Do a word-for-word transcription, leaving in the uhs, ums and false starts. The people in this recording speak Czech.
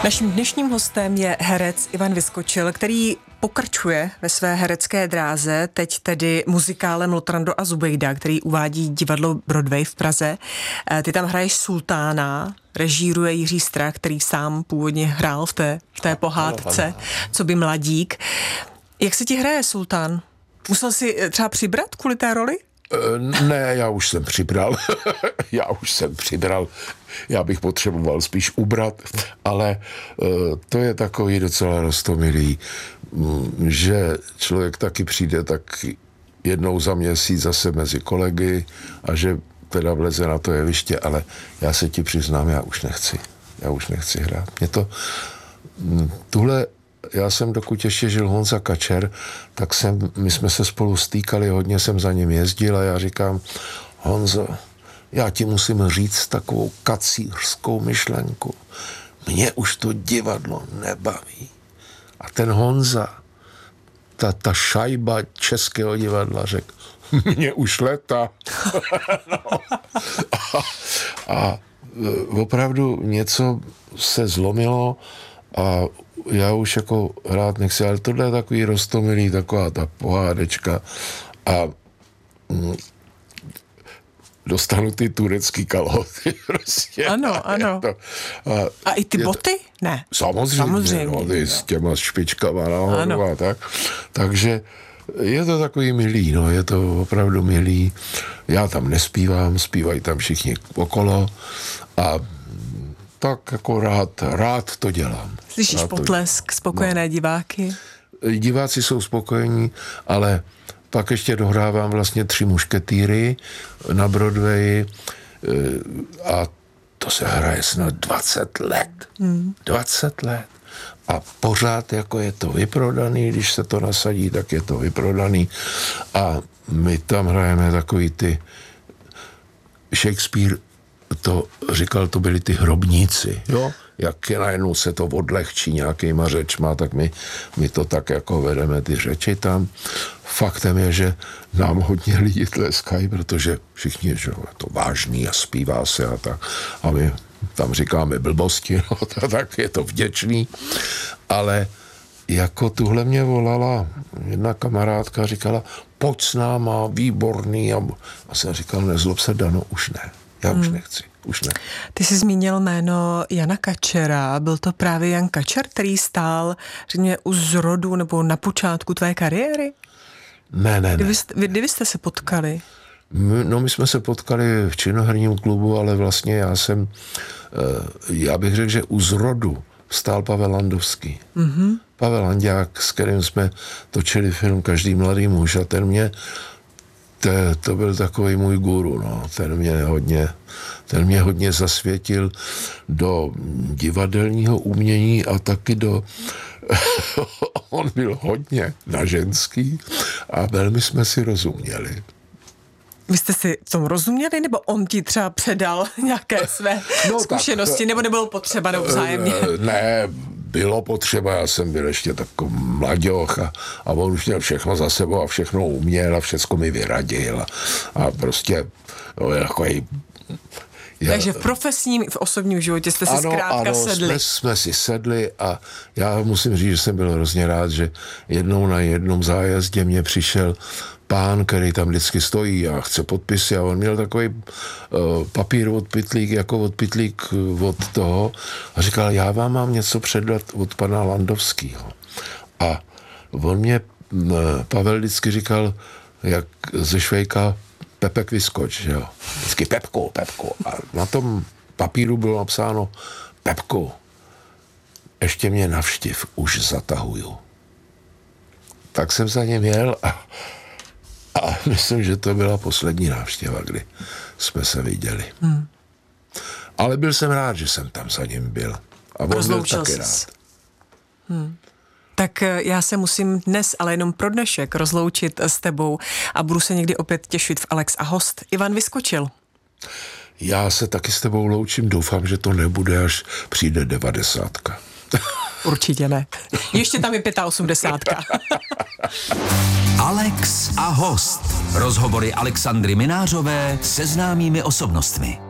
Naším dnešním hostem je herec Ivan Vyskočil, který pokračuje ve své herecké dráze, teď tedy muzikálem Lotrando a Zubejda, který uvádí divadlo Broadway v Praze. Ty tam hraješ sultána, režíruje Jiří Strach, který sám původně hrál v té, v té pohádce, co by mladík. Jak se ti hraje sultán? Musel jsi třeba přibrat kvůli té roli? Ne, já už jsem přibral. já už jsem přibral. Já bych potřeboval spíš ubrat, ale uh, to je takový docela roztomilý, um, že člověk taky přijde tak jednou za měsíc zase mezi kolegy a že teda vleze na to jeviště, ale já se ti přiznám, já už nechci. Já už nechci hrát. Mě to... Um, tuhle Já jsem, dokud ještě žil Honza Kačer, tak jsem, my jsme se spolu stýkali, hodně jsem za ním jezdil a já říkám, Honzo, já ti musím říct takovou kacířskou myšlenku. Mně už to divadlo nebaví. A ten Honza, ta, ta šajba českého divadla řekl, mně už leta. no. a, a opravdu něco se zlomilo a já už jako hrát nechci, ale tohle je takový roztomilý, taková ta pohádečka a mm, dostanu ty turecký kalhoty prostě. Ano, ano. To, a, a i ty boty? To, ne. Samozřejmě, samozřejmě no, ty s těma špičkama nahoru a tak. Takže je to takový milý, no, je to opravdu milý. Já tam nespívám, zpívají tam všichni okolo a tak jako rád, rád to dělám. Slyšíš rád potlesk, to, spokojené no. diváky? Diváci jsou spokojení, ale pak ještě dohrávám vlastně Tři mušketýry na Broadwayi a to se hraje snad dvacet let. Hmm. dvacet let. A pořád jako je to vyprodaný, když se to nasadí, tak je to vyprodaný. A my tam hrajeme takový ty Shakespeare to říkal, to byli ty hrobníci, jo? Jak najednou se to odlehčí nějakýma řečma, tak my, my to tak jako vedeme ty řeči tam. Faktem je, že nám hodně lidí tleskají, protože všichni, že je to vážný a zpívá se a tak. A my tam říkáme blbosti, no, tak je to vděčný. Ale jako tuhle mě volala jedna kamarádka, říkala, pojď s náma, výborný. A, a jsem říkal, nezlob se, Dano, už ne. Já už hmm. nechci, už ne. Ty jsi zmínil jméno Jana Kačera. Byl to právě Jan Kačer, který stál, řekněme, u zrodu nebo na počátku tvé kariéry? Ne, ne, ne. Kdy jste, kdy vy jste se potkali? My, no my jsme se potkali v činoherním klubu, ale vlastně já jsem, já bych řekl, že u zrodu stál Pavel Landovský. Mm-hmm. Pavel Landák, s kterým jsme točili film Každý mladý muž a ten mě To, to byl takový můj guru, no. Ten mě hodně, ten mě hodně zasvětil do divadelního umění a taky do... On byl hodně na ženský a velmi jsme si rozuměli. Vy jste si tomu rozuměli, nebo on ti třeba předal nějaké své no, zkušenosti, tak, nebo nebylo potřeba nebo vzájemně? Ne, bylo potřeba, já jsem byl ještě takový mladěch a, a on už měl všechno za sebou a všechno uměl a všechno mi vyradil a, a prostě no, takový... Já, Takže v profesním i v osobním životě jste si ano, zkrátka ano, sedli. Jsme, jsme si sedli a já musím říct, že jsem byl hrozně rád, že jednou na jednom zájezdě mě přišel pán, který tam vždycky stojí a chce podpisy a on měl takový uh, papír od pytlík, jako od pytlík od toho a říkal, já vám mám něco předat od pana Landovského. A on mě, uh, Pavel vždycky říkal, jak ze Švejka, Pepek Vyskoč, jo. Vždycky Pepko, Pepko. A na tom papíru bylo napsáno Pepko, ještě mě navštiv, už zatahuju. Tak jsem za něm jel a, a myslím, že to byla poslední návštěva, kdy jsme se viděli. Hmm. Ale byl jsem rád, že jsem tam za ním byl. A on byl taky rád. Hmm. Tak já se musím dnes, ale jenom pro dnešek, rozloučit s tebou a budu se někdy opět těšit v Alex a host. Ivan Vyskočil. Já se taky s tebou loučím, doufám, že to nebude, až přijde devadesátka. Určitě ne. Ještě tam je osmdesátka. Alex a host. Rozhovory Alexandry Minářové se známými osobnostmi.